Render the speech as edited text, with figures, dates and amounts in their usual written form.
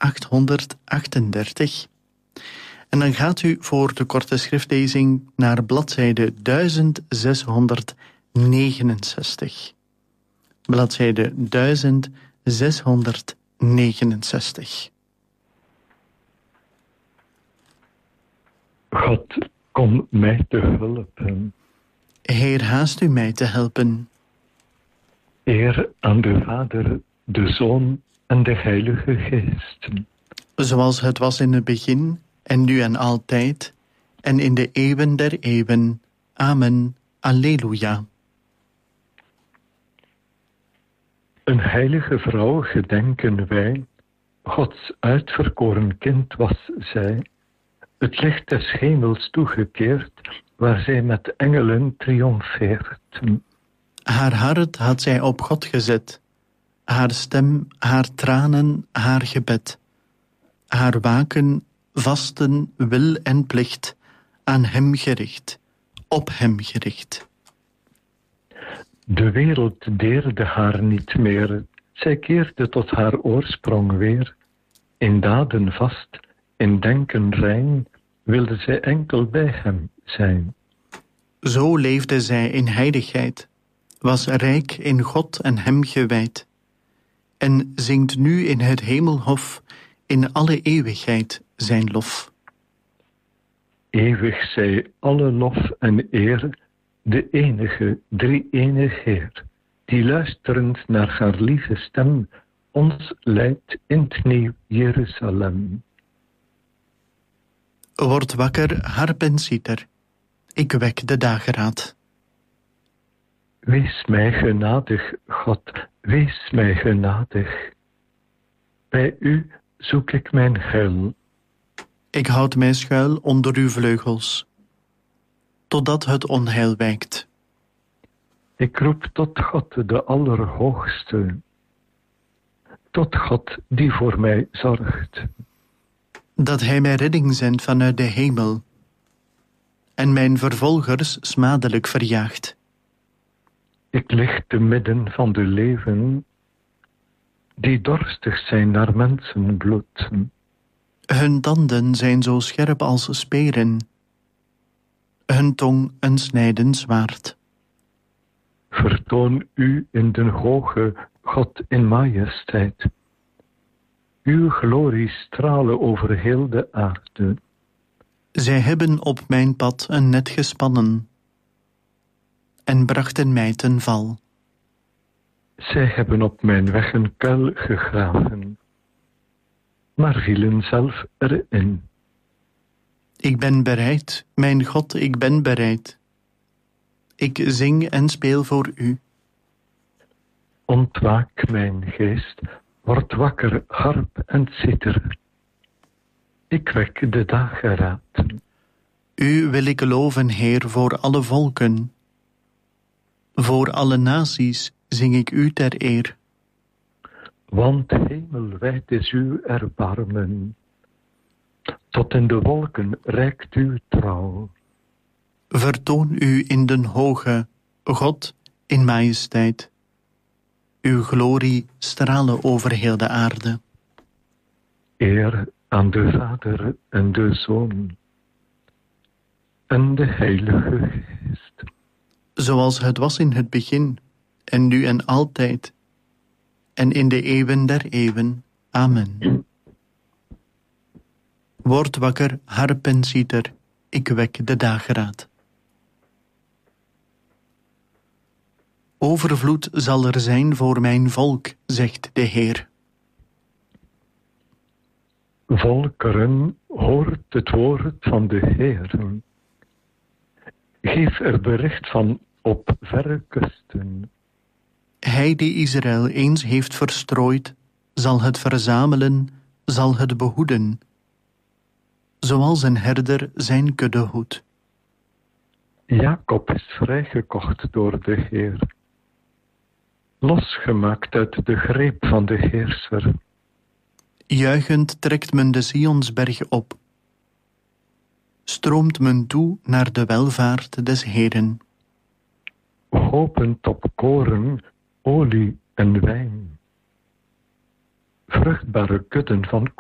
838. En dan gaat u voor de korte schriftlezing naar bladzijde 1669. Bladzijde 1669. God, kom mij te helpen. Heer, haast u mij te helpen. Eer aan de Vader, de Zoon en de Heilige Geest. Zoals het was in het begin, en nu en altijd, en in de eeuwen der eeuwen. Amen. Alleluia. Een heilige vrouw gedenken wij, Gods uitverkoren kind was zij, het licht des hemels toegekeerd, waar zij met engelen triomfeert. Haar hart had zij op God gezet, haar stem, haar tranen, haar gebed, haar waken, vasten, wil en plicht, aan hem gericht, op hem gericht. De wereld deerde haar niet meer, zij keerde tot haar oorsprong weer. In daden vast, in denken rein, wilde zij enkel bij hem zijn. Zo leefde zij in heiligheid, was rijk in God en hem gewijd, en zingt nu in het hemelhof in alle eeuwigheid zijn lof. Eeuwig zij alle lof en eer, de enige, drie-enige Heer, die luisterend naar haar lieve stem ons leidt in het nieuw Jeruzalem. Word wakker, harp en citer, ik wek de dageraad. Wees mij genadig, God, wees mij genadig. Bij u zoek ik mijn heil. Ik houd mij schuil onder uw vleugels, totdat het onheil wijkt. Ik roep tot God de Allerhoogste, tot God die voor mij zorgt. Dat hij mij redding zendt vanuit de hemel, en mijn vervolgers smadelijk verjaagt. Ik lig te midden van de leven, die dorstig zijn naar mensenbloed. Hun tanden zijn zo scherp als speren, hun tong een snijdend zwaard. Vertoon u in den hoge God in majesteit. Uw glorie stralen over heel de aarde. Zij hebben op mijn pad een net gespannen en brachten mij ten val. Zij hebben op mijn weg een kuil gegraven, maar vielen zelf erin. Ik ben bereid, mijn God, ik ben bereid. Ik zing en speel voor u. Ontwaak mijn geest, word wakker, harp en citer. Ik wek de dageraad. U wil ik loven, Heer, voor alle volken. Voor alle naties zing ik u ter eer. Want hemelwijd is uw erbarmen. Tot in de wolken reikt uw trouw. Vertoon u in den hoge, God in majesteit. Uw glorie stralen over heel de aarde. Eer aan de Vader en de Zoon en de Heilige Geest. Zoals het was in het begin, en nu en altijd, en in de eeuwen der eeuwen. Amen. Word wakker, harp en citer, ik wek de dageraad. Overvloed zal er zijn voor mijn volk, zegt de Heer. Volkeren, hoort het woord van de Heer. Geef er bericht van op verre kusten. Hij die Israël eens heeft verstrooid, zal het verzamelen, zal het behoeden, zoals een herder zijn kudde hoedt. Jacob is vrijgekocht door de Heer, losgemaakt uit de greep van de heerser. Juichend trekt men de Sionsberg op, stroomt men toe naar de welvaart des Heeren. Hopend op koren, olie en wijn, vruchtbare kudden van